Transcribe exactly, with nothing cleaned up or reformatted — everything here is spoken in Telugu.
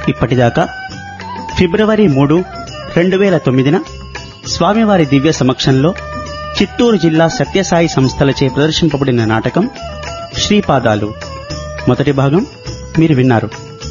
ఇప్పటిదాకా ఫిబ్రవరి మూడు రెండు వేల తొమ్మిదిన స్వామివారి దివ్య సమక్షంలో చిత్తూరు జిల్లా సత్యసాయి సంస్థలచే ప్రదర్శింపబడిన నాటకం శ్రీపాదాలు మొదటి భాగం మీరు విన్నారు.